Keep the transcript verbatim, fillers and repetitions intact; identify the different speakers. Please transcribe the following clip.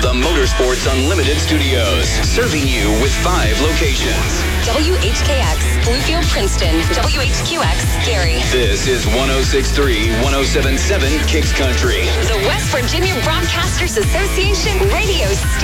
Speaker 1: the Motorsports Unlimited Studios, serving you with five locations.
Speaker 2: W H K X, Bluefield, Princeton. W H Q X, Gary.
Speaker 1: This is one oh six point three, one oh seven point seven Kicks Country.
Speaker 2: The West Virginia Broadcasters Association radio station.